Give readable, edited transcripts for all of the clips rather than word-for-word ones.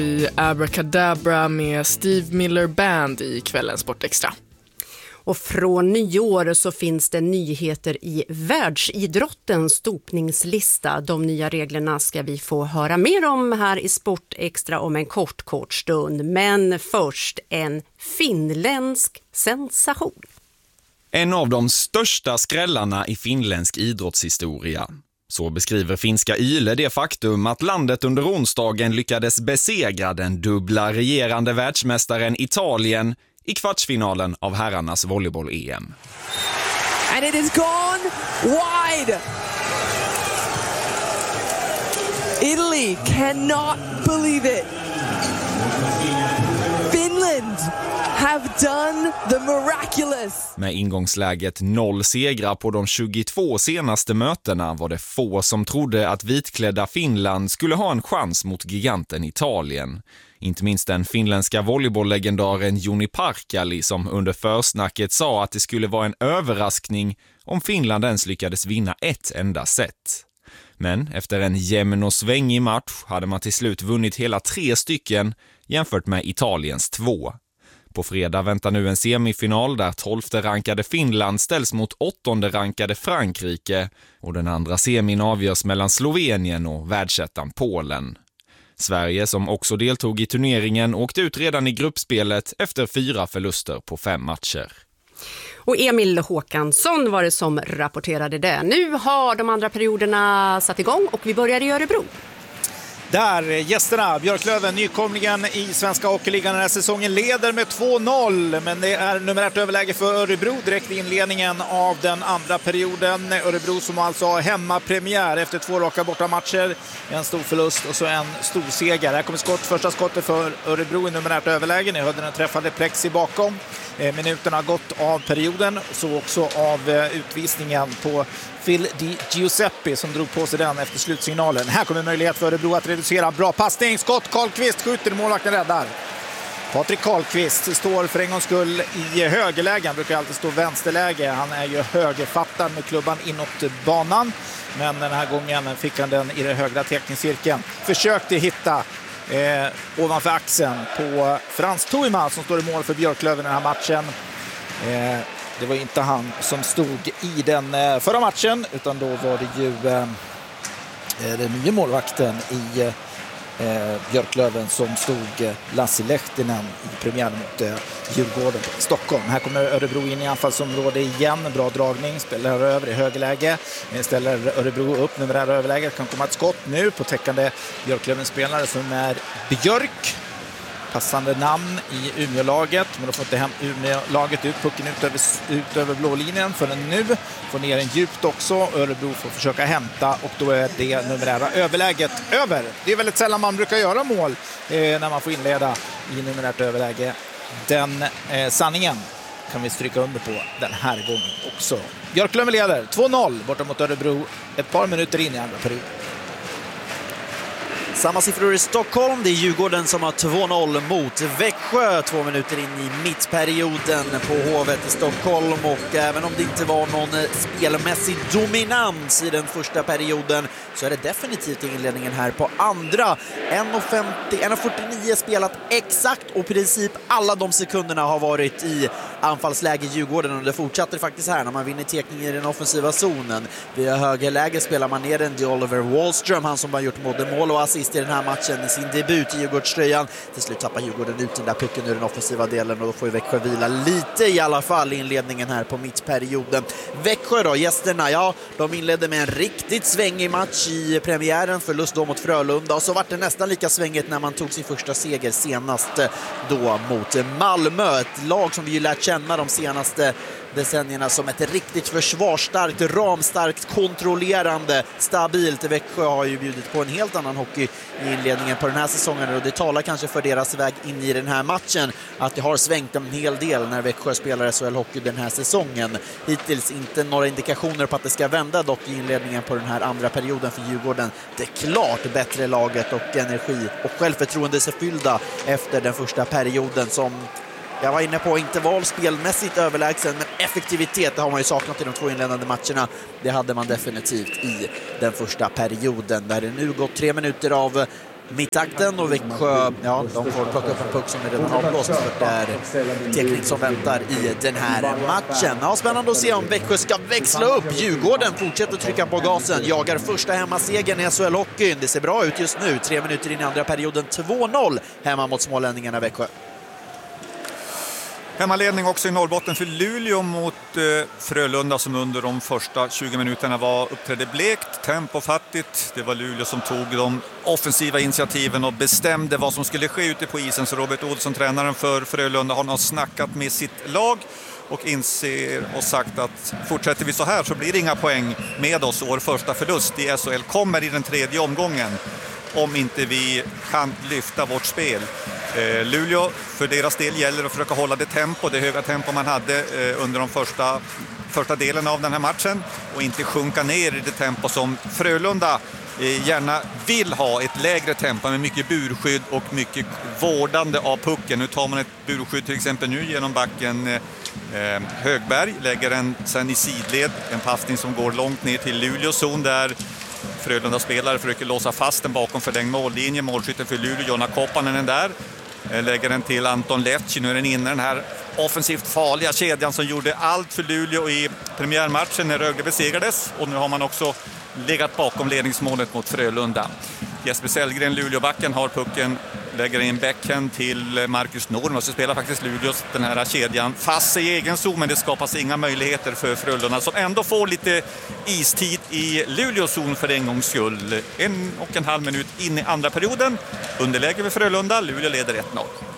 I Abracadabra med Steve Miller Band i kvällens Sportextra. Och från nyår så finns det nyheter i världsidrottens dopningslista. De nya reglerna ska vi få höra mer om här i Sportextra om en kort stund. Men först en finländsk sensation. En av de största skrällarna i finländsk idrottshistoria. Så beskriver finska YLE det faktum att landet under onsdagen lyckades besegra den dubbla regerande världsmästaren Italien i kvartsfinalen av herrarnas volleyboll-EM. And it is gone wide. Italy cannot believe it. Finland have done the miraculous. Med ingångsläget 0 segrar på de 22 senaste mötena var det få som trodde att vitklädda Finland skulle ha en chans mot giganten Italien. Inte minst den finländska volleybolllegendaren Joni Parkali som under försnacket sa att det skulle vara en överraskning om Finland ens lyckades vinna ett enda set. Men efter en jämn och svängig match hade man till slut vunnit hela 3 stycken jämfört med Italiens 2. På fredag väntar nu en semifinal där 12:e rankade Finland ställs mot 8:e rankade Frankrike och den andra semin avgörs mellan Slovenien och världsettan Polen. Sverige, som också deltog i turneringen, åkte ut redan i gruppspelet efter 4 förluster på 5 matcher. Och Emil Håkansson var det som rapporterade det. Nu har de andra perioderna satt igång och vi börjar i Örebro. Där gästerna, Björklöven, nykomlingen i Svenska Hockeyligan den här säsongen, leder med 2-0. Men det är numerärt överläge för Örebro direkt i inledningen av den andra perioden. Örebro som alltså har hemmapremiär efter 2 raka bortamatcher. En stor förlust och så en stor seger. Här kommer första skottet för Örebro i numerärt överläge. Ni hörde den träffade Plexi bakom. Minuterna har gått av perioden, så också av utvisningen på Phil Di Giuseppe som drog på sig den efter slutsignalen. Här kommer möjlighet för Örebro att reducera. Bra passning, skott, Karlqvist skjuter, målvakten räddar. Patrik Karlqvist står för en gångs skull i högerläge. Han brukar alltid stå vänsterläge. Han är ju högerfattad med klubban inåt banan. Men den här gången fick han den i den högra teckningscirkeln. Försökte hitta ovanför axeln på Frans Toima som står i mål för Björklöven i den här matchen. Det var inte han som stod i den förra matchen, utan då var det ju den nya målvakten i Björklöven som stod Lassi Lehtinen i premiären mot Djurgården i Stockholm. Här kommer Örebro in i anfallsområde igen. Bra dragning, spelar över i högerläge. Ställer Örebro upp, numerära överläget. Kan komma ett skott nu på täckande Björklöven-spelare som är Björk. Passande namn i Umeå-laget, men då får inte hem Umeå-laget ut pucken ut över blålinjen förrän nu. Får ner en djupt också. Örebro får försöka hämta och då är det numerära överläget över. Det är väldigt sällan man brukar göra mål när man får inleda i numerärt överläge. Den sanningen kan vi stryka under på den här gången också. Björklöven leder 2-0 borta mot Örebro ett par minuter in i andra perioden. Samma siffror i Stockholm. Det är Djurgården som har 2-0 mot Växjö 2 minuter in i mittperioden på Hovet i Stockholm. Och även om det inte var någon spelmässig dominans i den första perioden så är det definitivt inledningen här på andra. 1:49 spelat exakt och i princip alla de sekunderna har varit i anfallsläge Djurgården och det fortsätter faktiskt här när man vinner tekning i den offensiva zonen. Via högerläge spelar man ner den till Oliver Wallström, han som har gjort både mål och assist i den här matchen i sin debut i Djurgårdströjan. Till slut tappar Djurgården ut den där pucken ur den offensiva delen och då får ju Växjö vila lite i alla fall i inledningen här på mittperioden. Växjö då, gästerna, ja, de inledde med en riktigt svängig match i premiären, förlust då mot Frölunda och så var det nästan lika svängigt när man tog sin första seger senast då mot Malmö, ett lag som vi ju lärt känna de senaste decennierna som ett riktigt försvarsstarkt, ramstarkt, kontrollerande, stabilt. Växjö har ju bjudit på en helt annan hockey i inledningen på den här säsongen och det talar kanske för deras väg in i den här matchen att det har svängt en hel del när Växjö spelar SHL-hockey den här säsongen. Hittills inte några indikationer på att det ska vända dock i inledningen på den här andra perioden för Djurgården. Det är klart bättre laget och energi och självförtroende så fyllda efter den första perioden som jag var inne på, inte val spelmässigt överlägsen, men effektivitet det har man ju saknat i de 2 inledande matcherna. Det hade man definitivt i den första perioden där det nu gått 3 minuter av mittakten och Växjö, ja, de får plocka upp en puck som är redan avblåst för det är teknik som väntar i den här matchen. Ja, spännande att se om Växjö ska växla upp. Djurgården fortsätter trycka på gasen, jagar första hemmasegern i SHL-hockeyn. Det ser bra ut just nu, 3 minuter in i andra perioden, 2-0 hemma mot smålänningarna Växjö. Hemmaledning också i Norrbotten för Luleå mot Frölunda som under de första 20 minuterna uppträdde blekt, tempofattigt. Det var Luleå som tog de offensiva initiativen och bestämde vad som skulle ske ute på isen. Så Robert Olsson, tränaren för Frölunda, har snackat med sitt lag och inser och sagt att fortsätter vi så här så blir det inga poäng med oss. Vår första förlust i SHL kommer i den 3:e omgången om inte vi kan lyfta vårt spel. Luleå, för deras del gäller att försöka hålla det höga tempo man hade under de första delen av den här matchen och inte sjunka ner i det tempo som Frölunda gärna vill ha, ett lägre tempo med mycket burskydd och mycket vårdande av pucken. Nu tar man ett burskydd till exempel nu genom backen Högberg, lägger den sen i sidled, en passning som går långt ner till Luleås zon där Frölunda spelare försöker låsa fast den bakom förlängd mållinje. Målskytten för Luleå, Jonna Koppanen, är där. Lägger den till Anton Lehti. Nu är den inne, den här offensivt farliga kedjan som gjorde allt för Luleå i premiärmatchen när Rögle besegrades. Och nu har man också legat bakom ledningsmålet mot Frölunda. Jesper Sellgren, Luleåbacken, har pucken, lägger in backhand till Marcus Norm och så spelar faktiskt Luleås den här kedjan fast i egen zon, men det skapas inga möjligheter för Frölunda som ändå får lite istid i Luleås zon för en gångs skull. 1,5 minut in i andra perioden. Underläge för Frölunda, Luleå leder 1-0.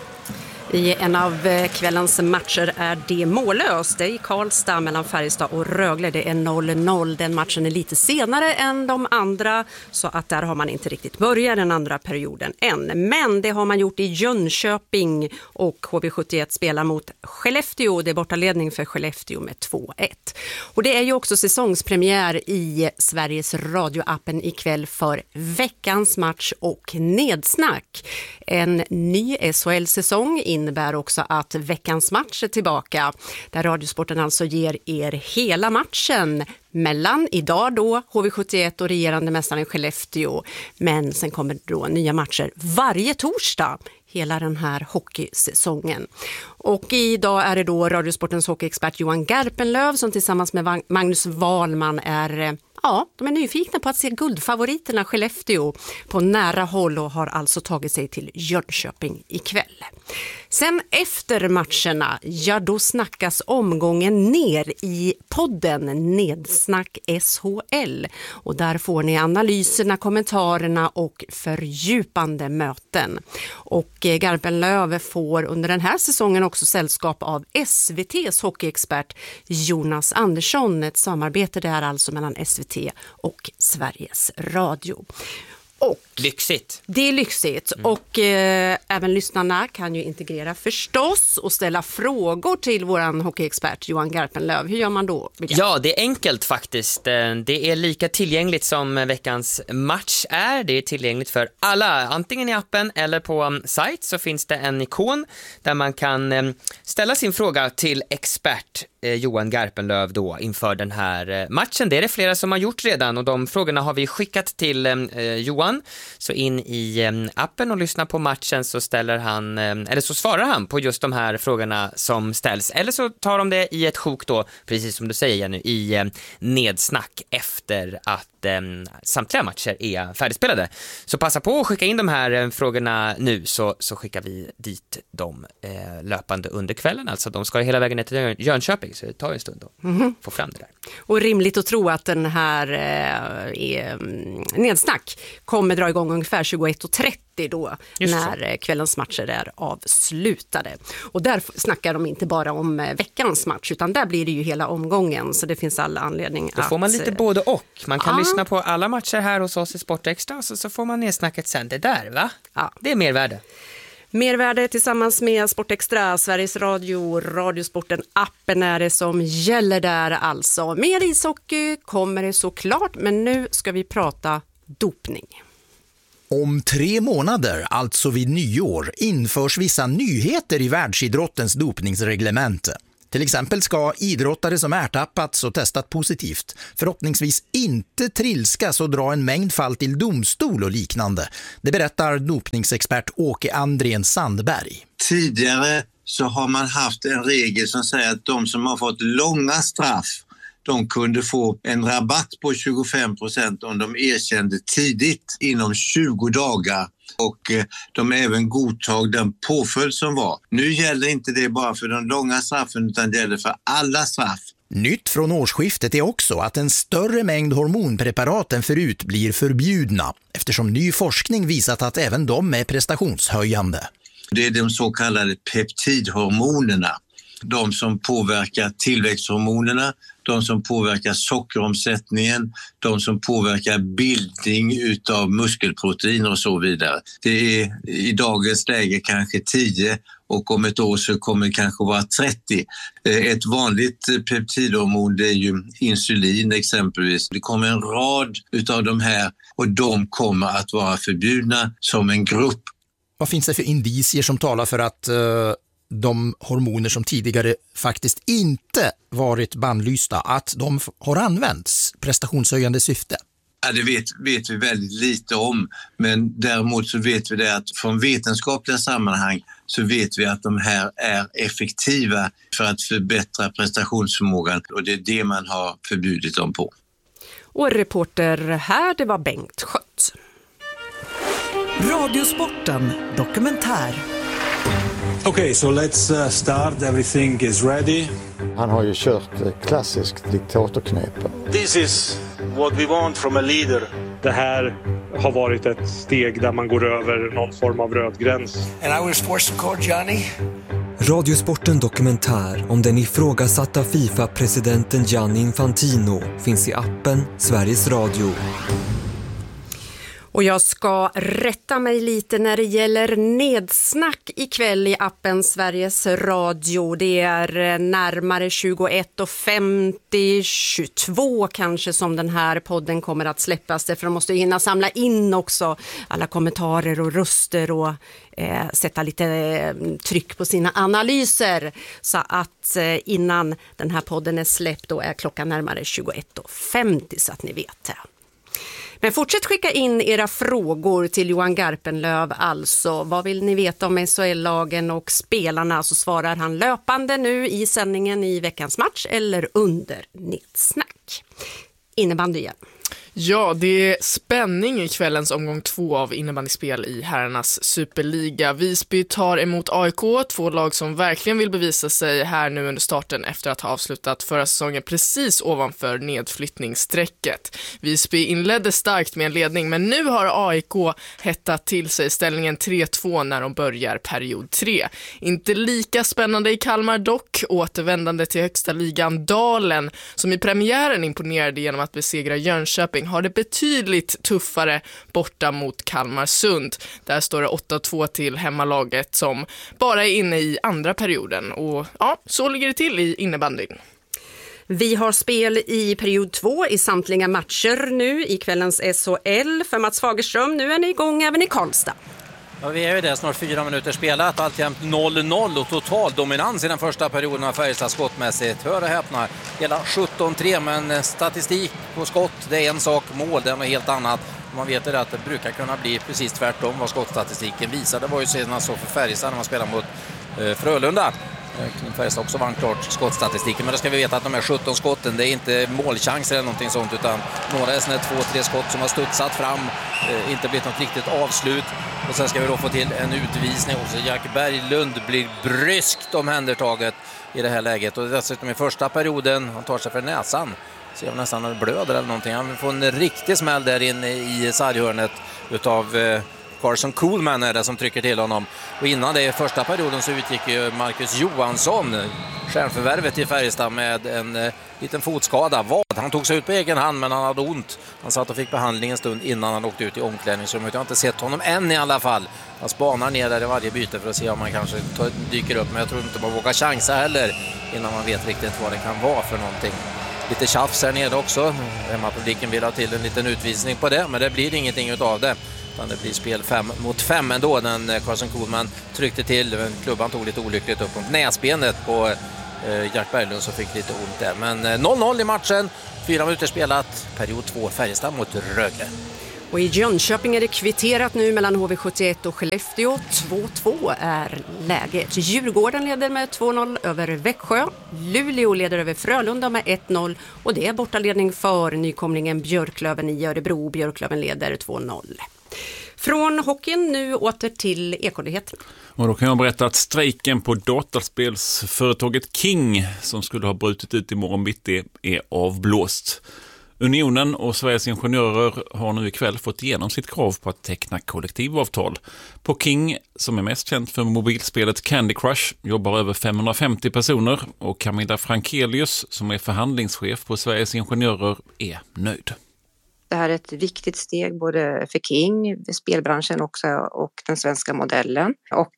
I en av kvällens matcher är det mållöst. Det är i Karlstad mellan Färjestad och Rögle. Det är 0-0. Den matchen är lite senare än de andra, så att där har man inte riktigt börjat den andra perioden än. Men det har man gjort i Jönköping och HV71 spelar mot Skellefteå. Det är bortaledning för Skellefteå med 2-1. Och det är ju också säsongspremiär i Sveriges Radio-appen ikväll för veckans match och nedsnack. En ny SHL-säsong innebär också att veckans match är tillbaka, där Radiosporten alltså ger er hela matchen mellan idag då HV71 och regerande mästaren Skellefteå. Men sen kommer då nya matcher varje torsdag hela den här hockeysäsongen. Och idag är det då Radiosportens hockeyexpert Johan Garpenlöv som tillsammans med Magnus Wahlman de är nyfikna på att se guldfavoriterna Skellefteå på nära håll och har alltså tagit sig till Jönköping ikväll. Sen efter matcherna, då snackas omgången ner i podden Nedsnack SHL. Och där får ni analyserna, kommentarerna och fördjupande möten. Och Garpenlöv får under den här säsongen också sällskap av SVT:s hockeyexpert Jonas Andersson. Ett samarbete där alltså mellan SVT och Sveriges Radio. Och lyxigt. Det är lyxigt och även lyssnarna kan ju integrera förstås och ställa frågor till våran hockeyexpert Johan Garpenlöv. Hur gör man då? Ja, det är enkelt faktiskt. Det är lika tillgängligt som veckans match är. Det är tillgängligt för alla. Antingen i appen eller på sajt så finns det en ikon där man kan ställa sin fråga till expert Johan Garpenlöv då inför den här matchen. Det är det flera som har gjort redan och de frågorna har vi skickat till Johan. Så in i appen och lyssna på matchen så så svarar han på just de här frågorna som ställs. Eller så tar de det i ett sjok då, precis som du säger Jenny, i nedsnack efter att samtliga matcher är färdigspelade. Så passa på att skicka in de här frågorna nu så skickar vi dit dem löpande under kvällen. Alltså de ska hela vägen ner till Jönköping så det tar en stund att få fram det där. Och rimligt att tro att den här nedsnack kommer dra igång ungefär 21:30 då när kvällens matcher är avslutade. Och där snackar de inte bara om veckans match utan där blir det ju hela omgången så det finns alla anledning att... Då får man lite både och. Man kan lyssna på alla matcher här hos oss i Sportextra så får man nedsnacket sen. Det där va? Ja. Det är mervärde. Mervärde tillsammans med Sportextra, Sveriges Radio, Radiosporten, appen är det som gäller där alltså. Mer ishockey kommer det såklart, men nu ska vi prata dopning. Om 3 månader, alltså vid nyår, införs vissa nyheter i världsidrottens dopningsreglemente. Till exempel ska idrottare som ertappats och testat positivt förhoppningsvis inte trilskas och dra en mängd fall till domstol och liknande. Det berättar dopningsexpert Åke Andrén Sandberg. Tidigare så har man haft en regel som säger att de som har fått långa straff, de kunde få en rabatt på 25% om de erkände tidigt inom 20 dagar. Och de även godtog den påföljd som var. Nu gäller inte det bara för de långa straffen utan det gäller för alla straff. Nytt från årsskiftet är också att en större mängd hormonpreparat än förut blir förbjudna eftersom ny forskning visat att även de är prestationshöjande. Det är de så kallade peptidhormonerna. De som påverkar tillväxthormonerna, de som påverkar sockeromsättningen, de som påverkar bildning utav muskelproteiner och så vidare. Det är i dagens läge kanske 10 och om ett år så kommer det kanske vara 30. Ett vanligt peptidhormon det är ju insulin exempelvis. Det kommer en rad utav de här och de kommer att vara förbjudna som en grupp. Vad finns det för indicier som talar för att de hormoner som tidigare faktiskt inte varit bannlysta, att de har använts prestationshöjande syfte? Ja, det vet vi väldigt lite om, men däremot så vet vi det att från vetenskapliga sammanhang så vet vi att de här är effektiva för att förbättra prestationsförmågan och det är det man har förbjudit dem på. Och reporter här, det var Bengt Schött. Radiosporten dokumentär. Okay, so let's start. Everything is ready. Han har ju kört klassiskt diktatorknep. This is what we want from a leader. Det här har varit ett steg där man går över någon form av röd gräns. And I was forced to call Johnny. Radiosporten dokumentär om den ifrågasatta FIFA-presidenten Gianni Infantino finns i appen Sveriges Radio. Och jag ska rätta mig lite när det gäller nedsnack ikväll i appen Sveriges Radio. Det är närmare 21:50, 22 kanske som den här podden kommer att släppas. För de måste hinna samla in också alla kommentarer och röster och sätta lite tryck på sina analyser. Så att innan den här podden är släppt då är klockan närmare 21:50 så att ni vet det. Men fortsätt skicka in era frågor till Johan Garpenlöv alltså. Vad vill ni veta om SHL-lagen och spelarna? Så svarar han löpande nu i sändningen i veckans match eller under nedsnack. Innebandy igen. Ja, det är spänning i kvällens omgång 2 av innebandyspel i herrarnas superliga. Visby tar emot AIK, två lag som verkligen vill bevisa sig här nu under starten efter att ha avslutat förra säsongen precis ovanför nedflyttningsstrecket. Visby inledde starkt med en ledning, men nu har AIK hettat till sig ställningen 3-2 när de börjar period 3. Inte lika spännande i Kalmar dock, återvändande till högsta ligan Dalen som i premiären imponerade genom att besegra Jönköping har det betydligt tuffare borta mot Kalmarsund. Där står det 8-2 till hemmalaget som bara är inne i andra perioden. Och ja, så ligger det till i innebandyn. Vi har spel i period 2 i samtliga matcher nu i kvällens SHL. För Mats Fagerström, nu är ni igång även i Karlstad. Ja, vi är ju det, snart 4 minuter spelat, alltjämt 0-0 och total dominans i den första perioden av Färjestad skottmässigt. Hör och häpna, hela 17-3, men statistik på skott, det är en sak, mål, det är något helt annat. Man vet ju att det brukar kunna bli precis tvärtom vad skottstatistiken visar. Det var ju senast så för Färjestad när man spelar mot Frölunda. Färjestad också vann klart skottstatistiken, men då ska vi veta att de här 17 skotten, det är inte målchanser eller någonting sånt, utan några är såna 2-3 skott som har studsat fram, inte blivit något riktigt avslut. Och sen ska vi då få till en utvisning också. Jack Berglund blir bryskt omhändertaget i det här läget, och dessutom i första perioden, han tar sig för näsan, ser jag nästan att blöder eller någonting. Han får en riktig smäll där inne i sarghörnet utav Carson Coolman är det som trycker till honom. Och innan det i första perioden så utgick ju Marcus Johansson, stjärnförvärvet i Färjestad, med en liten fotskada. Han tog sig ut på egen hand, men han hade ont. Han satt och fick behandling en stund innan han åkte ut i omklädningsrummet. Jag har inte sett honom än i alla fall. Han spanar ner där i varje byte för att se om man kanske dyker upp. Men jag tror inte man vågar chansa heller innan man vet riktigt vad det kan vara för någonting. Lite tjafs här nere också. Hemmapubliken vill ha till en liten utvisning på det, men det blir ingenting utav det. Det blir spel 5-5 ändå. Den Carson Coolman tryckte till. Klubban tog lite olyckligt upp mot näsbenet på Jack Berglund som fick lite ont där. Men 0-0 i matchen, 4 minuter spelat, period 2, Färjestad mot Rögle. Och i Jönköping är det kvitterat nu mellan HV71 och Skellefteå. 2-2 är läget. Djurgården leder med 2-0 över Växjö. Luleå leder över Frölunda med 1-0. Och det är bortaledning för nykomlingen Björklöven i Örebro. Björklöven leder 2-0. Från hockeyn nu åter till Ekonyheterna. Och då kan jag berätta att strejken på dataspelsföretaget King som skulle ha brutit ut imorgon bitti är avblåst. Unionen och Sveriges ingenjörer har nu ikväll fått igenom sitt krav på att teckna kollektivavtal. På King, som är mest känt för mobilspelet Candy Crush, jobbar över 550 personer och Camilla Frankelius, som är förhandlingschef på Sveriges ingenjörer, är nöjd. Det här är ett viktigt steg både för King, spelbranschen också och den svenska modellen. Och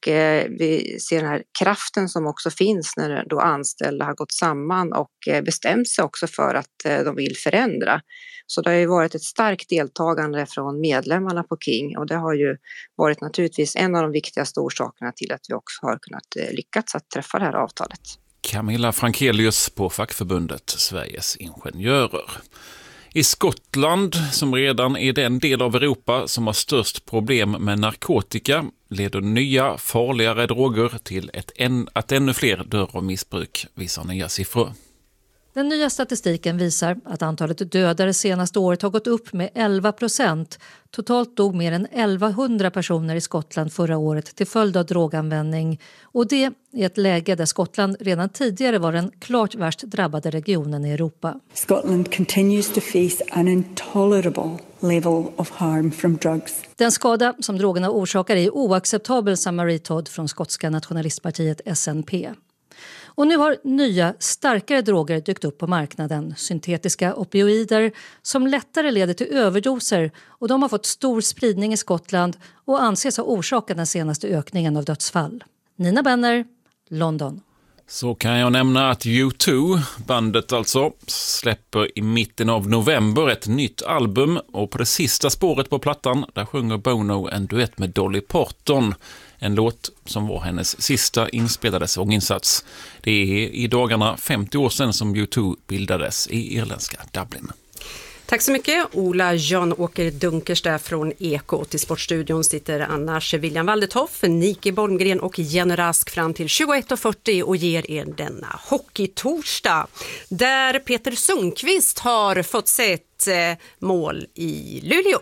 vi ser den här kraften som också finns när då anställda har gått samman och bestämt sig också för att de vill förändra. Så det har ju varit ett starkt deltagande från medlemmarna på King och det har ju varit naturligtvis en av de viktigaste orsakerna till att vi också har kunnat lyckats att träffa det här avtalet. Camilla Frankelius på fackförbundet Sveriges ingenjörer. I Skottland, som redan är den del av Europa som har störst problem med narkotika, leder nya, farligare droger till att ännu fler dör av missbruk, visar nya siffror. Den nya statistiken visar att antalet dödade senaste året har gått upp med 11%. Totalt dog mer än 1100 personer i Skottland förra året till följd av droganvändning. Och det är ett läge där Skottland redan tidigare var den klart värst drabbade regionen i Europa. Scotland continues to face an intolerable level of harm from drugs. Den skada som drogerna orsakar är oacceptabel, sa Marie Todd från skotska nationalistpartiet SNP. Och nu har nya, starkare droger dykt upp på marknaden. Syntetiska opioider som lättare leder till överdoser och de har fått stor spridning i Skottland och anses ha orsakat den senaste ökningen av dödsfall. Nina Benner, London. Så kan jag nämna att U2, bandet alltså, släpper i mitten av november ett nytt album och på det sista spåret på plattan där sjunger Bono en duett med Dolly Parton. En låt som var hennes sista inspelade sånginsats. Det är i dagarna 50 år sedan som U2 bildades i irländska Dublin. Tack så mycket. Ola Jan-Åker Dunkers där från Eko. Till Sportstudion sitter annars William Waldetoff, Nike Bolmgren och Jenny Rask fram till 21.40 och ger er denna hockeytorsdag. Där Peter Sundqvist har fått sett mål i Luleå.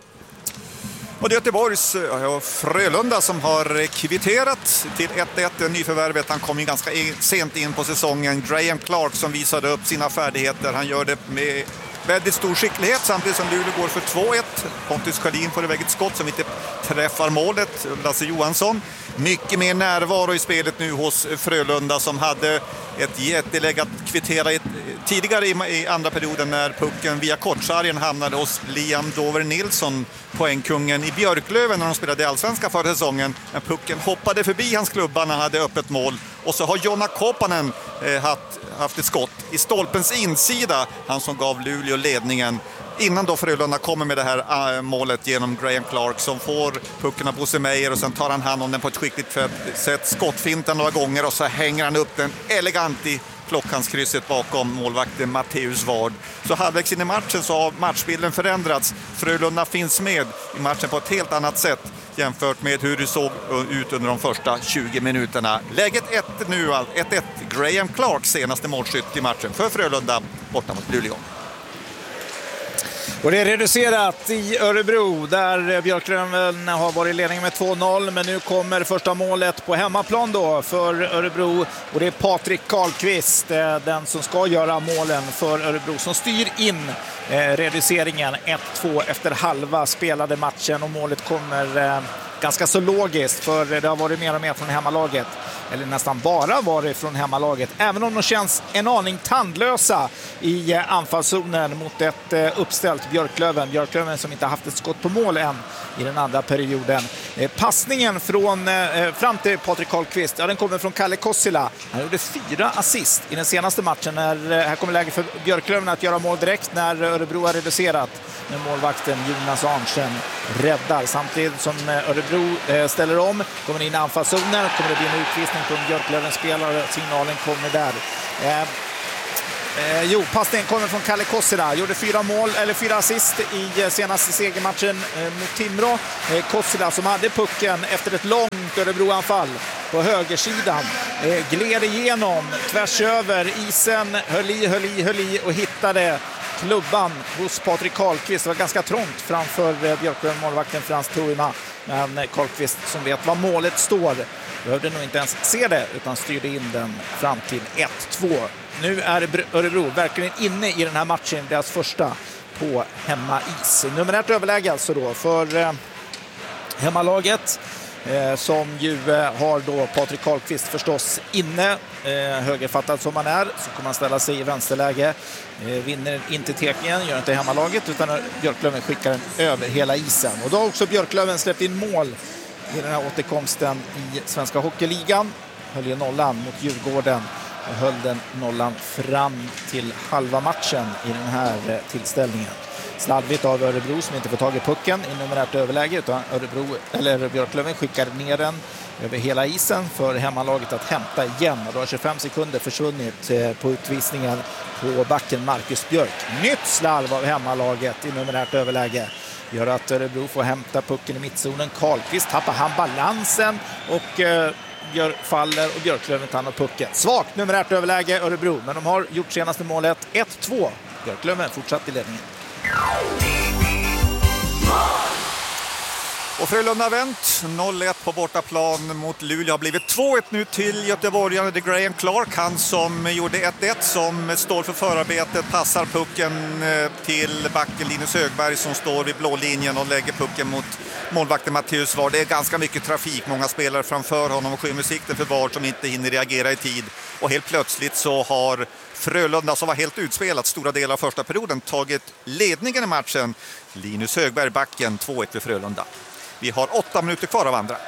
Och det är Göteborgs Frölunda som har kvitterat till 1-1 nyförvärvet. Han kom ju ganska sent in på säsongen. Graham Clark som visade upp sina färdigheter. Han gör det med väldigt stor skicklighet samtidigt som Luleå går för 2-1. Pontus Sjödin får iväg ett skott som inte träffar målet. Lasse Johansson. Mycket mer närvaro i spelet nu hos Frölunda som hade ett jätteläge att kvittera tidigare i andra perioden när pucken via kortsargen hamnade hos Liam Dover Nilsson, poängkungen i Björklöven när de spelade i Allsvenska förra säsongen. Men pucken hoppade förbi hans klubba när han hade öppet mål. Och så har Jonna Kopanen haft ett skott i stolpens insida, han som gav Luleå ledningen. Innan då Frölunda kommer med det här målet genom Graham Clark som får pucken av Bosse Meijer och sen tar han hand om den på ett skickligt sätt, skottfinten några gånger och så hänger han upp den elegant i klockhandskrysset bakom målvakten Matteus Ward. Så halvvägs in i matchen så har matchbilden förändrats. Frölunda finns med i matchen på ett helt annat sätt jämfört med hur det såg ut under de första 20 minuterna. Läget 1 nu, 1-1. Graham Clark senaste målskytt i matchen för Frölunda borta mot Luleå. Och det är reducerat i Örebro där Björklöven har varit i ledning med 2-0. Men nu kommer första målet på hemmaplan då för Örebro. Och det är Patrik Karlqvist, den som ska göra målen för Örebro, som styr in reduceringen 1-2 efter halva spelade matchen. Och målet kommer ganska så logiskt för det har varit mer och mer från hemmalaget. Eller nästan bara varit från hemmalaget. Även om de känns en aning tandlösa i anfallszonen mot ett uppställt Björklöven. Björklöven som inte haft ett skott på mål än i den andra perioden. Passningen fram till Patrik Karlqvist, den kommer från Kalle Kossila. Han gjorde 4 assist i den senaste matchen. Här kommer läge för Björklöven att göra mål direkt när Örebro har reducerat. Men målvakten Jonas Arntzen räddar. Samtidigt som Örebro ställer om, kommer in i anfallszonen, kommer det bli en utvisning inte om Björklöven spelar, signalen kommer där. Passningen kommer från Kalle Kossila. Gjorde 4 assist i senaste segermatchen mot Timrå. Kossila som hade pucken efter ett långt Örebroanfall på högersidan. Gled igenom, tvärs över isen, höll i och hittade klubban hos Patrik Karlqvist. Det var ganska trångt framför Björklöven målvakten Frans Tuima. Men Karlqvist som vet vad målet står behövde nog inte ens se det utan styrde in den fram till 1-2. Nu är Örebro verkligen inne i den här matchen, deras första på hemmais. Numerärt överläge alltså då för hemmalaget som ju har då Patrik Karlqvist förstås inne. Högerfattad som han är så kommer han ställa sig i vänsterläge. Vinner inte tekningen, gör inte hemmalaget utan Björklöven skickar den över hela isen. Och då har också Björklöven släppt in mål i den här återkomsten i Svenska Hockeyligan. Höll ju nollan mot Djurgården och höll den nollan fram till halva matchen i den här tillställningen. Slarvigt av Örebro som inte får tag i pucken i numerärt överläge utan Björklöven skickar ner den över hela isen för hemmalaget att hämta igen. Och då har 25 sekunder försvunnit på utvisningen på backen Marcus Björk. Nytt slarv av hemmalaget i numerärt överläge gör att Örebro får hämta pucken i mittzonen. Karlqvist tappar han balansen och faller och Björklöven tar pucken. Svagt numerärt överläge Örebro, men de har gjort senaste målet 1-2. Björklöven fortsatt i ledningen. Och Frölunda vänt 0-1 på bortaplan mot Luleå har blivit 2-1 nu till göteborgaren. Det är Graham Clark, han som gjorde 1-1 som står för förarbetet, passar pucken till backen Linus Högberg som står vid blå linjen och lägger pucken mot målvakten Mattias Ward. Det är ganska mycket trafik, många spelare framför honom och skymmer sikten för Ward som inte hinner reagera i tid. Och helt plötsligt så har Frölunda, som var helt utspelat stora delar av första perioden, tagit ledningen i matchen. Linus Högberg backen 2-1 för Frölunda. Vi har 8 minuter kvar av andra.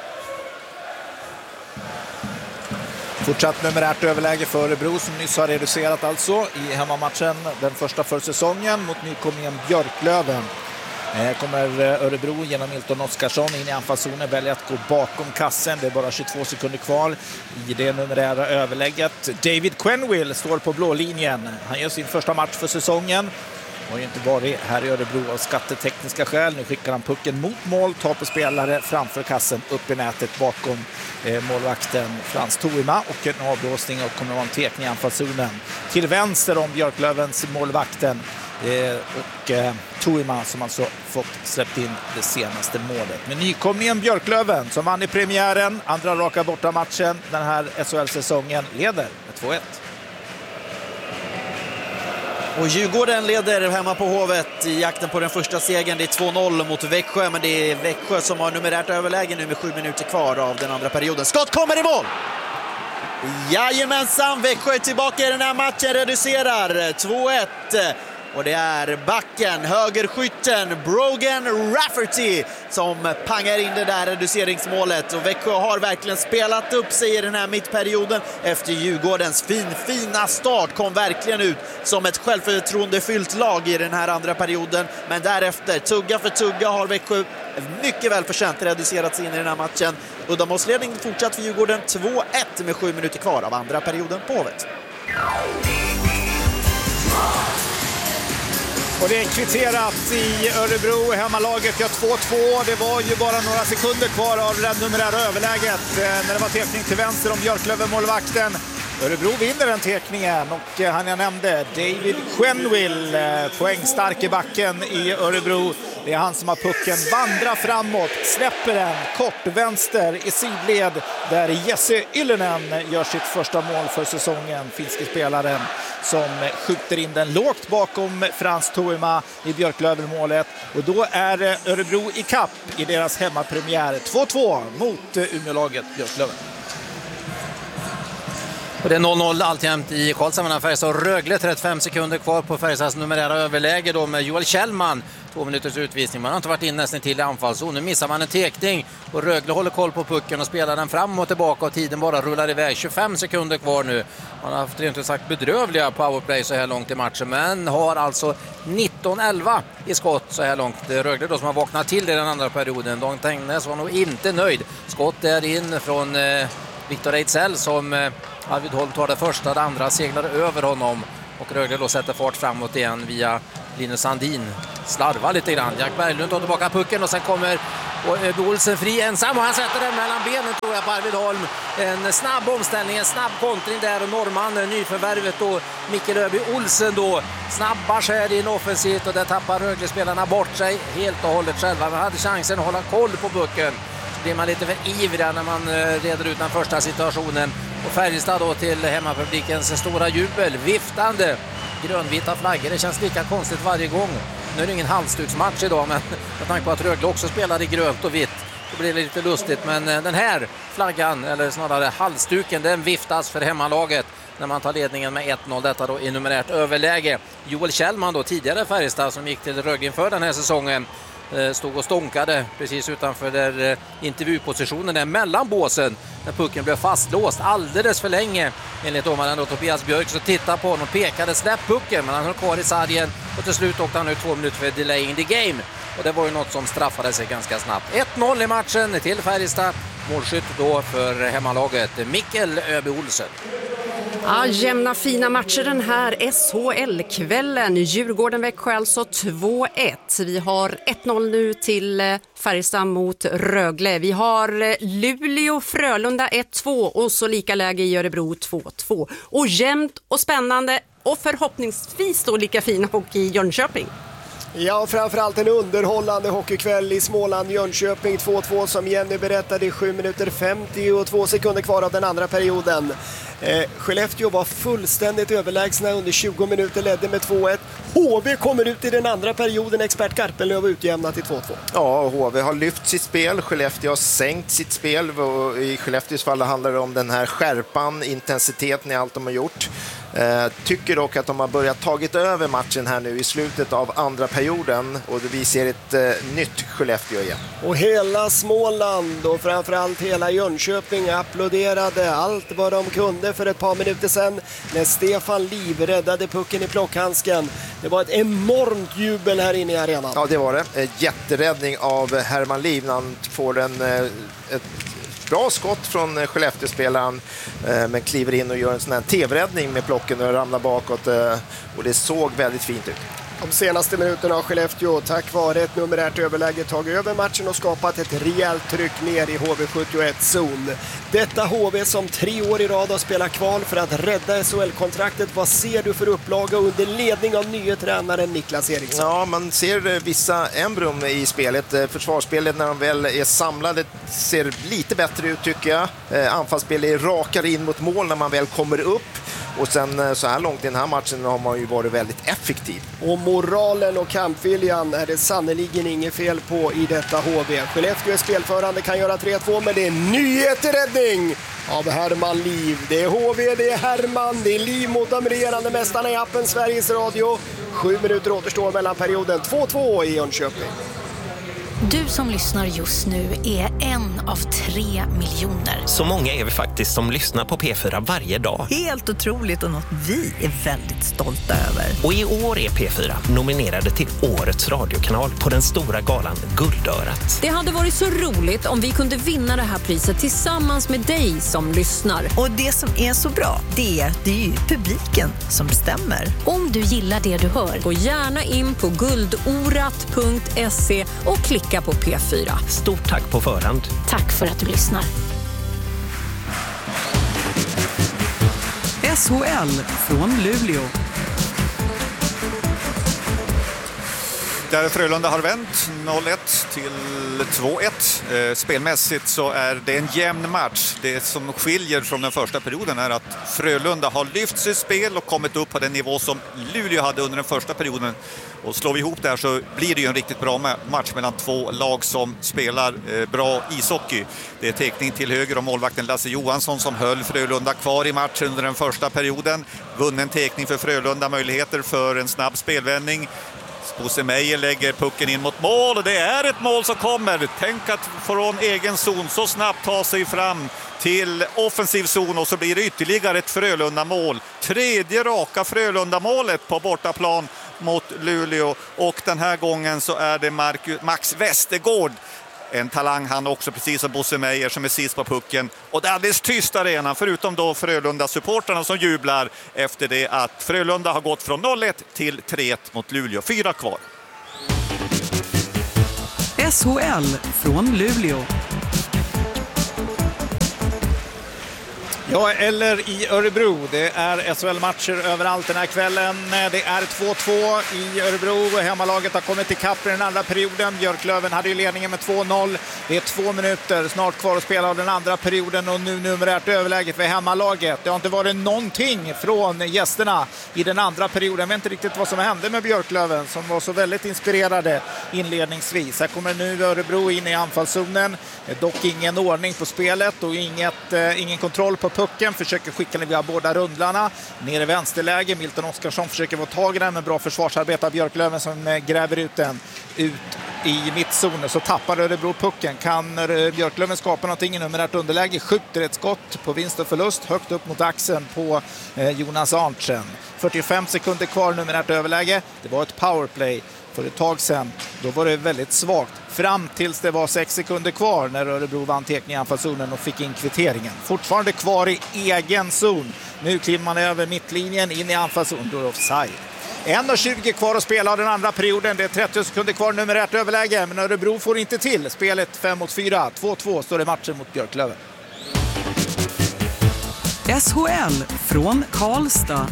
Fortsatt numerärt överläge för Örebro som nyss har reducerat alltså i hemmamatchen. Den första för säsongen mot nykomlingen Björklöven. Kommer Örebro genom Milton Oskarsson in i anfallszonen, väljer att gå bakom kassen. Det är bara 22 sekunder kvar i det numerära överlägget. David Quenneville står på blå linjen. Han gör sin första match för säsongen. Har ju inte varit här i Örebro av skattetekniska skäl. Nu skickar han pucken mot mål, tar på spelare framför kassen, upp i nätet bakom målvakten Frans Tuima och en avblåsning och kommer att vara en tekning i anfallszonen. Till vänster om Björklövens målvakten och Tuima som alltså fått släppt in det senaste målet. Men nykomlingen Björklöven som vann i premiären, andra raka borta matchen den här SHL-säsongen, leder med 2-1. Och Djurgården leder hemma på Hovet i jakten på den första segern. Det är 2-0 mot Växjö, men det är Växjö som har numerärt överläge nu med 7 minuter kvar av den andra perioden. Skott kommer i mål! Jajamensan, Växjö är tillbaka i den här matchen, reducerar 2-1. Och det är backen, högerskytten Brogan Rafferty som pangar in det där reduceringsmålet. Och Växjö har verkligen spelat upp sig i den här mittperioden efter Djurgårdens fina start. Kom verkligen ut som ett självförtroendefyllt lag i den här andra perioden. Men därefter, tugga för tugga, har Växjö mycket väl förtjänt reducerat sig in i den här matchen. Uddamålsledning fortsatt för Djurgården 2-1 med 7 minuter kvar av andra perioden på Hovet. Och det är kvitterat i Örebro. Hemmalaget gör 2-2. Det var ju bara några sekunder kvar av det numerära överläget när det var tekning till vänster om Björklöven-målvakten. Örebro vinner den tekningen och han jag nämnde, David Quenneville, poängstark i backen i Örebro. Det är han som har pucken, vandrar framåt, släpper den kort vänster i sidled där Jesse Ylönen gör sitt första mål för säsongen. Finske spelaren som skjuter in den lågt bakom Frans Tuima i Björklöven-målet. Och då är Örebro i kapp i deras hemmapremiär 2-2 mot Umeålaget Björklöven. Och det är 0-0 alltjämt i Karlshamn. Färjestad och Rögle, 35 sekunder kvar på Färjestads numerära överläge då med Joel Kjellman. 2 minuters utvisning. Man har inte varit in nästan till i anfallszon. Nu missar man en tekning och Rögle håller koll på pucken och spelar den fram och tillbaka och tiden bara rullar iväg. 25 sekunder kvar nu. Man har haft rent ut sagt bedrövliga powerplay så här långt i matchen, men har alltså 19-11 i skott så här långt. Det är Rögle då som har vaknat till i den andra perioden. Dan Tengnes var nog inte nöjd. Skott är in från Viktor Ejdsell som Arvid Holm tar det första, det andra seglar över honom. Och Rögle då sätter fart framåt igen via Linus Sandin. Slarvar lite grann. Jack Berglund tar tillbaka pucken och sen kommer Olsen fri ensam och han sätter den mellan benen tror jag på Arvid Holm. En snabb omställning, en snabb kontring där och norrman, nyförvärvet då Mikkel Öby Olsen då snabba skär in offensivt och där tappar Rögle-spelarna bort sig helt och hållet själva. Man hade chansen att hålla koll på pucken. Så blir man lite för ivrig när man reder ut den första situationen. Och Färjestad då till hemmapublikens stora jubel, viftande grönvita flaggor. Det känns lika konstigt varje gång. Nu är det ingen halsduksmatch idag, men med tanke på att Rögle också spelar i grönt och vitt så blir det lite lustigt. Men den här flaggan, eller snarare halsduken, den viftas för hemmalaget när man tar ledningen med 1-0. Detta då i numerärt överläge. Joel Kjellman då, tidigare Färjestad som gick till Rögle inför den här säsongen, stod och stånkade precis utanför där intervjupositionen där mellan båsen när pucken blev fastlåst alldeles för länge enligt domaren då Tobias Björk. Så tittade på honom och pekade släpp pucken, men han höll kvar i sargen och till slut åkte han ut 2 minuter för delaying the game och det var ju något som straffade sig ganska snabbt. 1-0 i matchen till Färjestad, målskytt då för hemmalaget Mikkel Öby Olsen. Ja, jämna fina matcher den här SHL-kvällen. Djurgården-Växjö alltså 2-1. Vi har 1-0 nu till Färjestad mot Rögle. Vi har Luleå-Frölunda 1-2 och så lika läge i Örebro 2-2. Och jämnt och spännande och förhoppningsvis då lika fina hockey i Jönköping. Ja, framförallt en underhållande hockeykväll i Småland, Jönköping 2-2 som Jenny berättade i 7 minuter 52 sekunder kvar av den andra perioden. Skellefteå var fullständigt överlägsna under 20 minuter, ledde med 2-1. HV kommer ut i den andra perioden, expert Garpenlöv utjämnat till 2-2. Ja, HV har lyft sitt spel, Skellefteå har sänkt sitt spel. I Skellefteås fall handlar det om den här skärpan, intensiteten i allt de har gjort. Tycker dock att de har börjat tagit över matchen här nu i slutet av andra perioden och vi ser ett nytt Skellefteå igen. Och hela Småland och framförallt hela Jönköping applåderade allt vad de kunde för ett par minuter sedan när Stefan Liv räddade pucken i plockhandsken. Det var ett enormt jubel här inne i arenan. Ja, det var det. Jätteräddning av Herman Liv när han får ett bra skott från Skellefteå-spelaren men kliver in och gör en sån här tv-räddning med plocken och ramlar bakåt och det såg väldigt fint ut. De senaste minuterna har Skellefteå tack vare ett numerärt överläge tagit över matchen och skapat ett rejält tryck ner i HV71-zon. Detta HV som 3 år i rad har spelat kval för att rädda SHL-kontraktet. Vad ser du för upplaga under ledning av nya tränaren Niklas Eriksson? Ja, man ser vissa embrum i spelet. Försvarsspelet när de väl är samlade ser lite bättre ut tycker jag. Anfallsspelet är rakare in mot mål när man väl kommer upp. Och sen så här långt i den här matchen har man ju varit väldigt effektiv. Och moralen och kampviljan är det sannoliken inget fel på i detta HV. Skellefteå är spelförande, kan göra 3-2, men det är en nyhetsräddning av Herman Liv. Det är HV, det är Herman, det är Liv mot de regerande mästarna i appen Sveriges Radio. 7 minuter återstår mellan perioden. 2-2 i Jönköping. Du som lyssnar just nu är en av 3 miljoner. Så många är vi faktiskt som lyssnar på P4 varje dag. Helt otroligt och något vi är väldigt stolta över. Och i år är P4 nominerade till Årets radiokanal på den stora galan Guldörat. Det hade varit så roligt om vi kunde vinna det här priset tillsammans med dig som lyssnar. Och det som är så bra, det är ju publiken som bestämmer. Om du gillar det du hör, gå gärna in på guldorat.se och klicka på P4. Stort tack på förhand. Tack för att du lyssnar. SHL från Luleå. Där Frölunda har vänt 0-1 till 2-1. Spelmässigt så är det en jämn match. Det som skiljer från den första perioden är att Frölunda har lyft sitt spel och kommit upp på den nivå som Luleå hade under den första perioden. Och slår vi ihop där så blir det ju en riktigt bra match mellan två lag som spelar bra ishockey. Det är teckning till höger om målvakten Lasse Johansson som höll Frölunda kvar i matchen under den första perioden. Vunnen teckning för Frölunda, möjligheter för en snabb spelvändning. Bosse Meijer lägger pucken in mot mål och det är ett mål som kommer. Tänk att från egen zon så snabbt ta sig fram till offensiv zon och så blir det ytterligare ett Frölunda-mål. 3:e raka Frölunda-målet på bortaplan mot Luleå och den här gången så är det Max Westergård. En talang han också, precis som Bosse Meijer som är sist på pucken. Och det är alldeles tyst arenan, förutom då Frölunda-supporterna som jublar efter det att Frölunda har gått från 0-1 till 3-1 mot Luleå. 4 kvar. SHL från Luleå. Ja, eller i Örebro. Det är SHL-matcher överallt den här kvällen. Det är 2-2 i Örebro. Hemmalaget har kommit till kapp i den andra perioden. Björklöven hade ju ledningen med 2-0. Det är 2 minuter snart kvar att spela av den andra perioden och nu numerärt överläge för hemmalaget. Det har inte varit någonting från gästerna i den andra perioden. Jag vet inte riktigt vad som hände med Björklöven som var så väldigt inspirerade inledningsvis. Här kommer nu Örebro in i anfallszonen. Dock ingen ordning på spelet och ingen kontroll på pucken, försöker skicka den via båda rundlarna. Ner i vänsterläge, Milton Oskarsson försöker få tag i den med bra försvarsarbete av Björklöven som gräver ut den ut i mittzonen. Så tappar Örebro pucken. Kan Björklöven skapa någonting i numerärt underläge? Skjuter ett skott på vinst och förlust högt upp mot axeln på Jonas Arntzen. 45 sekunder kvar numerärt överläge. Det var ett powerplay för ett tag sedan. Då var det väldigt svagt. Fram tills det var 6 sekunder kvar när Örebro vann teckning i anfallszonen och fick in kvitteringen. Fortfarande kvar i egen zon. Nu kliver man över mittlinjen in i anfallszon. Då är det offside. 1:20 kvar att spela av den andra perioden. Det är 30 sekunder kvar numerärt överläge. Men Örebro får inte till. Spelet 5-4. 2-2 står det matchen mot Björklöven. SHL från Karlstad.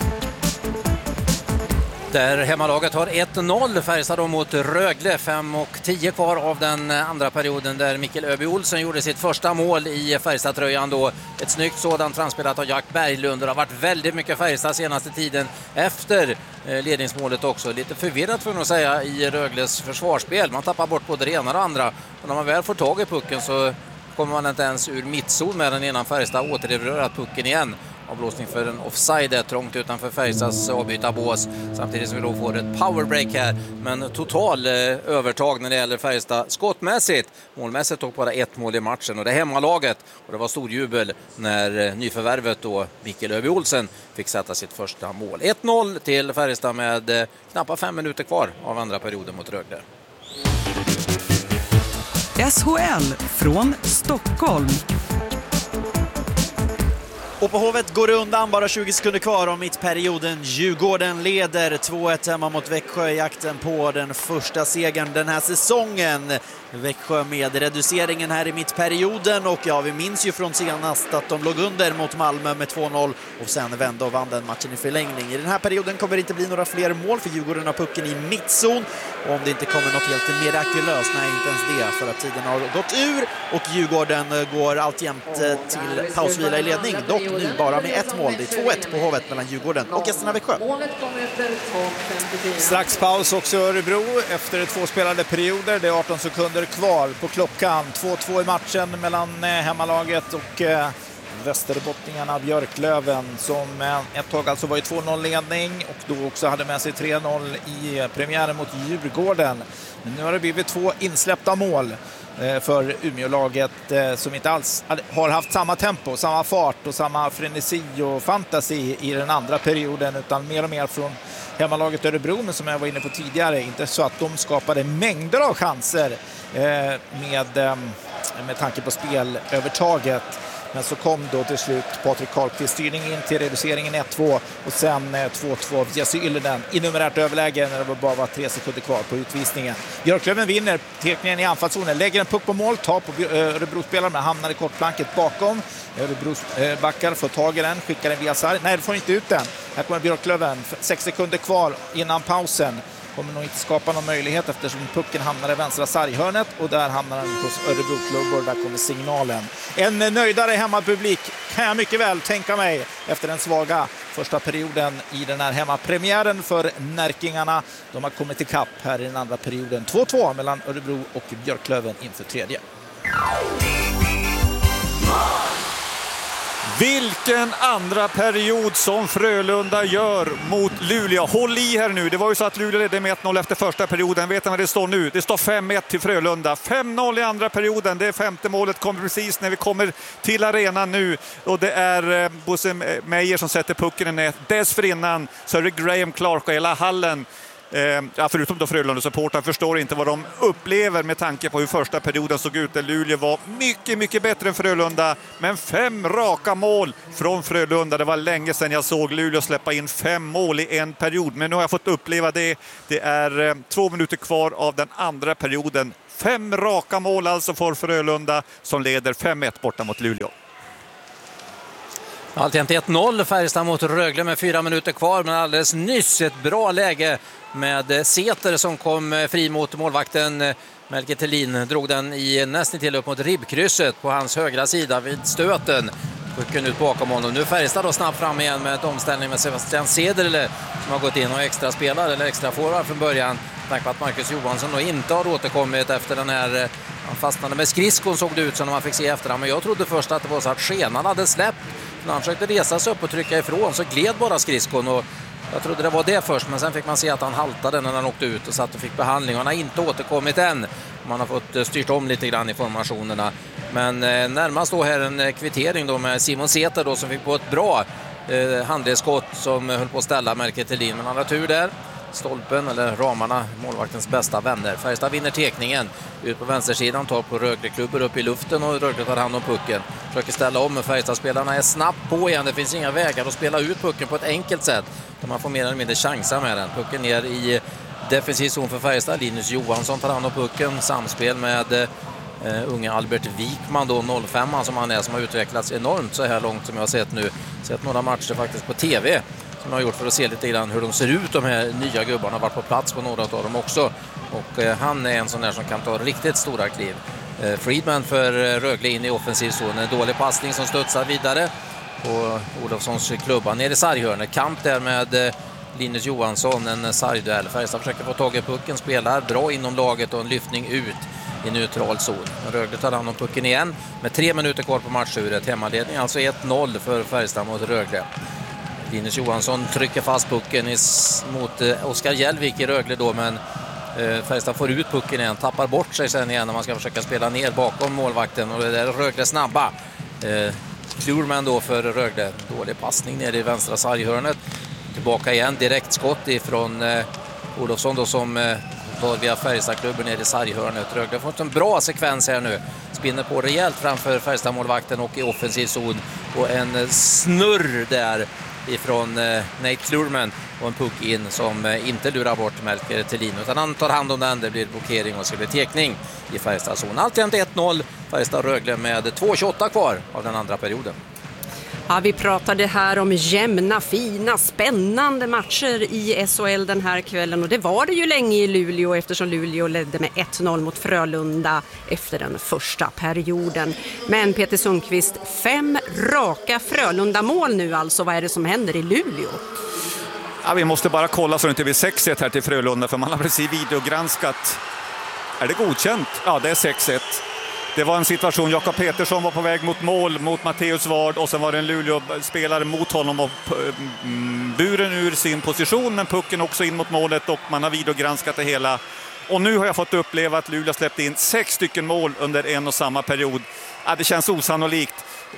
Där hemmalaget har 1-0, Färjestad då mot Rögle. 5:10 kvar av den andra perioden där Mikkel Öby Olsen gjorde sitt första mål i Färjestad-tröjan då. Ett snyggt sådant framspelat av Jack Berglund. Det har varit väldigt mycket Färjestad senaste tiden efter ledningsmålet också. Lite förvirrat för att säga i Rögles försvarsspel. Man tappar bort både det ena och det andra. Och när man väl får tag i pucken så kommer man inte ens ur mittzon med den innan Färjestad återlevererar pucken igen. Avblåsning för en offside trångt utanför Färjestads avbytarbås. Samtidigt som vi då får ett powerbreak här. Men total övertag när det gäller Färjestad skottmässigt. Målmässigt tog bara 1 mål i matchen och det är hemmalaget. Och det var stor jubel när nyförvärvet då Mikkel Öby Olsen fick sätta sitt första mål. 1-0 till Färjestad med knappt 5 minuter kvar av andra perioden mot Rögle. SHL från Stockholm. Och på Hovet går det undan, bara 20 sekunder kvar om mittperioden. Djurgården leder 2-1 hemma mot Växjö i jakten på den första segern den här säsongen. Växjö med reduceringen här i mittperioden och ja, vi minns ju från senast att de låg under mot Malmö med 2-0 och sen vände och vann den matchen i förlängning. I den här perioden kommer det inte bli några fler mål för Djurgården har pucken i mittzon och om det inte kommer något helt mirakulöst, nej inte ens det för att tiden har gått ur och Djurgården går alltjämt till pausvila i ledning, dock nu bara med 1 mål. Det är 2-1 på Hovet mellan Djurgården och gästerna Växjö. Strax paus också Örebro efter 2 spelade perioder. Det är 18 sekunder kvar på klockan. 2-2 i matchen mellan hemmalaget och västerbottningarna Björklöven som ett tag alltså var i 2-0-ledning och då också hade med sig 3-0 i premiären mot Djurgården. Men nu har det blivit 2 insläppta mål för Umeå-laget som inte alls har haft samma tempo, samma fart och samma frenesi och fantasi i den andra perioden utan mer och mer från hemmalaget Örebro, men som jag var inne på tidigare, inte så att de skapade mängder av chanser med tanke på spelövertaget. Men så kom då till slut Patrik Karlqvist styrning in till reduceringen 1-2 och sen 2-2 av Jesse Yllinen i numerärt överläge när det bara var 3 sekunder kvar på utvisningen. Björklöven vinner teckningen i anfallszonen, lägger en puck på mål, tar på Örebro-spelaren men hamnar i kortplanket bakom. Örebros backar får tag i den, skickar den via sarg. Nej, det får inte ut den. Här kommer Björklöven, 6 sekunder kvar innan pausen. Kommer nog inte skapa någon möjlighet eftersom pucken hamnar i vänstra sarghörnet och där hamnar den hos Örebro-klubbor. Där kommer signalen. En nöjdare hemmapublik kan jag mycket väl tänka mig efter den svaga första perioden i den här hemmapremiären för Närkingarna. De har kommit till kapp här i den andra perioden. 2-2 mellan Örebro och Björklöven inför tredje. Vilken andra period som Frölunda gör mot Luleå. Håll i här nu. Det var ju så att Luleå ledde med 1-0 efter första perioden. Vet ni vad det står nu? Det står 5-1 till Frölunda. 5-0 i andra perioden. Det 5:e målet kommer precis när vi kommer till arenan nu. Och det är Bosse Meijer som sätter pucken i nät. Dessförinnan så är det Graham Clark och hela hallen förutom då Frölunda-supportrar, förstår inte vad de upplever med tanke på hur första perioden såg ut. Där Luleå var mycket, mycket bättre än Frölunda. Men 5 raka mål från Frölunda. Det var länge sedan jag såg Luleå släppa in 5 mål i en period. Men nu har jag fått uppleva det. Det är 2 minuter kvar av den andra perioden. 5 raka mål alltså för Frölunda som leder 5-1 borta mot Luleå. Alltjämt 1-0 Färjestad mot Rögle med 4 minuter kvar, men alldeles nyss ett bra läge med Säter som kom fri mot målvakten. Melker Thelin drog den i nästan till upp mot ribbkrysset på hans högra sida vid stöten. Pucken ut bakom honom. Nu Färjestad då snabbt fram igen med ett omställning med Sebastian Cederle som har gått in och extra spelare eller extra forward från början. Tack på att Marcus Johansson då inte har återkommit efter den här, han fastnade med skridskon såg det ut som när man fick se efterhand. Men jag trodde först att det var så att skenan hade släppt. När han försökte resa sig upp och trycka ifrån så gled bara skridskon och jag trodde det var det först, men sen fick man se att han haltade när han åkte ut och satt och fick behandling. Han har inte återkommit än. Man har fått styrt om lite grann i formationerna. Men närmast då här en kvittering då med Simon Säter då som fick på ett bra handledsskott som höll på att ställa Melker Thelin. Men han har tur där. Stolpen eller ramarna, målvaktens bästa vänner. Färjestad vinner tekningen ut på vänstersidan, tar på Rögle-klubbar upp i luften och Rögle tar hand om pucken. Försöker ställa om, men Färjestad-spelarna är snabbt på igen. Det finns inga vägar att spela ut pucken på ett enkelt sätt. Där man får mer eller mindre chansa med den. Pucken ner i defensiv zon för Färjestad. Linus Johansson tar hand om pucken. Samspel med unga Albert Wikman då, 05 som han är, som har utvecklats enormt så här långt som jag har sett nu. Sett några matcher faktiskt på tv som jag har gjort för att se lite grann hur de ser ut, de här nya gubbarna. Har varit på plats på några av dem också. Och han är en sån där som kan ta riktigt stora kliv. Friedman för Rögle in i offensiv zon. En dålig passning som studsar vidare på Olofssons klubba ner i sarghörnet. Kamp där med Linus Johansson, en sargduell. Färjestad försöker få tag i pucken, spelar bra inom laget och en lyftning ut i neutral zon. Rögle tar hand om pucken igen med 3 minuter kvar på matchuret. Hemmaledning alltså 1-0 för Färjestad mot Rögle. Linus Johansson trycker fast pucken mot Oskar Hjälvik i Rögle då, men Färjestad får ut pucken igen, tappar bort sig sen igen när man ska försöka spela ner bakom målvakten och det är Rögle snabba. Klurman då för Rögle, dålig passning ner i vänstra sarghörnet. Tillbaka igen, direkt skott ifrån Olofsson då som tar via Färjestadklubben ner i sarghörnet. Rögle har fått en bra sekvens här nu. Spinner på rejält framför Färjestad-målvakten och i offensiv zon. Och en snurr där ifrån Nate Klurman och en puck in som inte lurar bort Melker Thelin utan han tar hand om den. Det blir blockering och så blir tekning i Färjestad-zon. Alltjämt 1-0 Färjestad-Rögle med 2:28 kvar av den andra perioden. Ja, vi pratade här om jämna, fina, spännande matcher i SHL den här kvällen och det var det ju länge i Luleå eftersom Luleå ledde med 1-0 mot Frölunda efter den första perioden. Men Peter Sundqvist, 5 raka Frölunda-mål nu alltså. Vad är det som händer i Luleå? Ja, vi måste bara kolla så det inte blir 6-1 här till Frölunda för man har precis videogranskat. Är det godkänt? Ja, det är 6-1. Det var en situation, Jakob Petersson var på väg mot mål mot Matteus Ward och sen var det en Luleå-spelare mot honom och buren ur sin position men pucken också in mot målet och man har videogranskat det hela. Och nu har jag fått uppleva att Luleå släppte in 6 stycken mål under en och samma period. Ja, det känns osannolikt.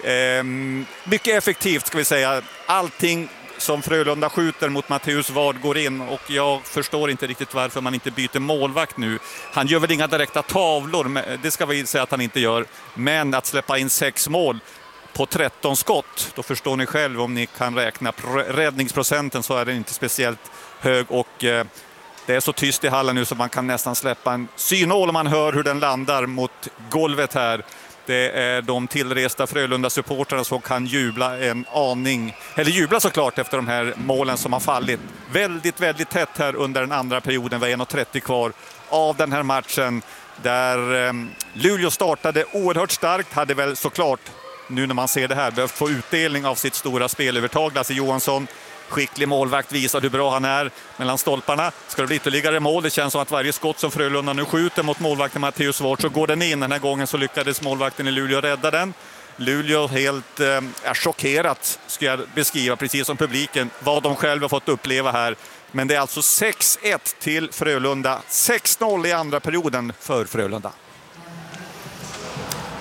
Mycket effektivt ska vi säga. Allting som Frölunda skjuter mot Matteus Ward går in och jag förstår inte riktigt varför man inte byter målvakt nu. Han gör väl inga direkta tavlor, det ska vi säga att han inte gör. Men att släppa in 6 mål på 13 skott, då förstår ni själv om ni kan räkna räddningsprocenten så är den inte speciellt hög och det är så tyst i hallen nu så man kan nästan släppa en synål om man hör hur den landar mot golvet här. Det är de tillresta Frölunda-supporterna som kan jubla en aning. Eller jubla såklart efter de här målen som har fallit. Väldigt, väldigt tätt här under den andra perioden. Vi är 1:30 kvar av den här matchen. Där Luleå startade oerhört starkt. Hade väl såklart, nu när man ser det här, behövt få utdelning av sitt stora spelövertag. Lasse Johansson, skicklig målvakt, visar hur bra han är mellan stolparna. Ska det bli ytterligare mål? Det känns som att varje skott som Frölunda nu skjuter mot målvakten Matteus Ward så går den in. Den här gången så lyckades målvakten i Luleå rädda den. Luleå helt chockerat ska jag beskriva, precis som publiken, vad de själva fått uppleva här. Men det är alltså 6-1 till Frölunda. 6-0 i andra perioden för Frölunda.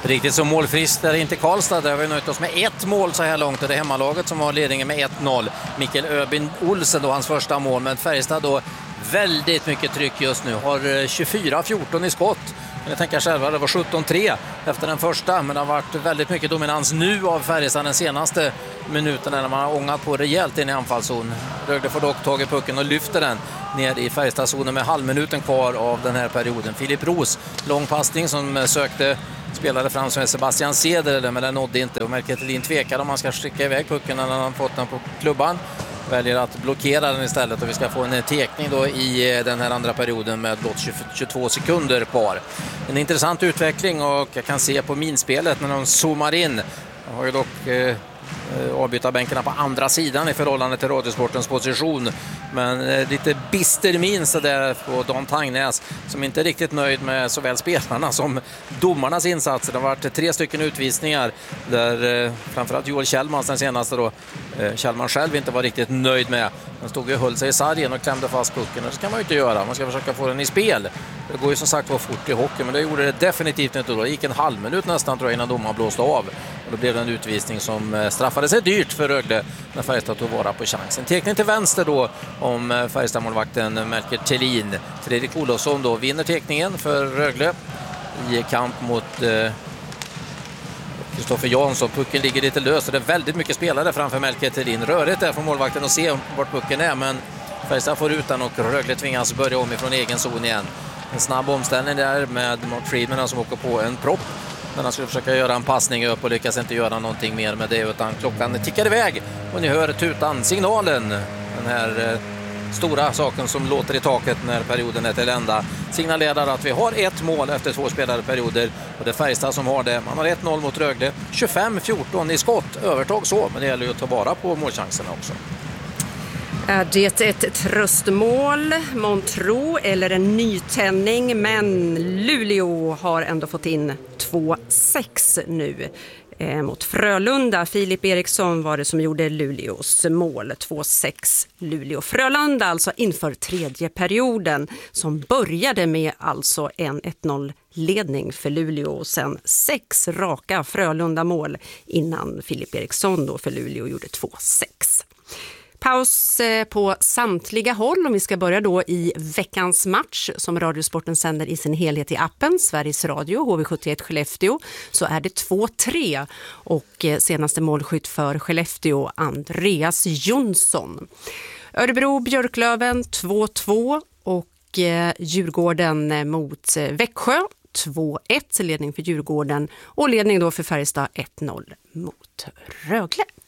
Riktigt så målfrist är inte Karlstad. Där har vi nöjt oss med 1 mål så här långt. Det är hemmalaget som har ledningen med 1-0. Mikael Öbin Olsen då, hans första mål. Men Färjestad då väldigt mycket tryck just nu. Har 24-14 i skott. Jag tänker själva, det var 17-3 efter den första, men det har varit väldigt mycket dominans nu av Färjestad den senaste minuten när man har ångat på rejält in i anfallszon. Rögle får dock tag i pucken och lyfter den ner i Färjestadzonen med halvminuten kvar av den här perioden. Filip Roos, lång passning som sökte spelade fram som Sebastian Ceder, men den nådde inte. Och Melker Thelin tvekar om man ska skicka iväg pucken när han fått den på klubban. Väljer att blockera den istället och vi ska få en tekning då i den här andra perioden med blott 22 sekunder kvar. En intressant utveckling och jag kan se på minspelet när de zoomar in. De har ju dock avbytarbänkarna på andra sidan i förhållande till Radiosportens position. Men lite bister min så där på Don Tangnäs som inte är riktigt nöjd med såväl spelarna som domarnas insatser. Det har varit 3 stycken utvisningar där framförallt Joel Kjellman den senaste då. Kjellman själv inte var riktigt nöjd med. Han stod och höll sig i sargen och klämde fast pucken. Det ska man ju inte göra. Man ska försöka få den i spel. Det går ju som sagt var fort i hockey, men det gjorde det definitivt inte då. Det gick en halv minut nästan tror jag innan domaren blåste av. Och då blev det en utvisning som straffade sig dyrt för Rögle när Färjestad tog vara på chansen. Tekning till vänster då om Färjestad-målvakten Melker Thelin. Fredrik Olofsson då vinner tekningen för Rögle i kamp mot Kristoffer Jansson. Pucken ligger lite lös och det är väldigt mycket spelare framför Melker Thelin. Rörigt där från målvakten att se vart pucken är, men Färjestad får ut den och Rögle tvingas börja om ifrån egen zon igen. En snabb omställning där med Mark Friedman som åker på en propp. Men han skulle försöka göra en passning upp och lyckas inte göra någonting mer med det, utan klockan tickar iväg och ni hör tutan, signalen, den här stora saken som låter i taket när perioden är till ända. Signalerar att vi har 1 mål efter 2 spelade perioder och det är Färjestad som har det. Man har 1-0 mot Rögle, 25-14 i skott, övertag så, men det gäller ju att ta vara på målchanserna också. Är det ett tröstmål, Montro eller en nytändning? Men Luleå har ändå fått in 2-6 nu mot Frölunda. Filip Eriksson var det som gjorde Luleås mål. 2-6 Luleå. Frölunda alltså inför tredje perioden som började med alltså en 1-0-ledning för Luleå och sen 6 raka Frölunda-mål innan Filip Eriksson då för Luleå gjorde 2-6. Paus på samtliga håll om vi ska börja då i veckans match som Radiosporten sänder i sin helhet i appen Sveriges Radio, HV71 Skellefteå, så är det 2-3 och senaste målskytt för Skellefteå Andreas Jonsson. Örebro Björklöven 2-2 och Djurgården mot Växjö 2-1, ledning för Djurgården och ledning då för Färjestad 1-0 mot Rögle.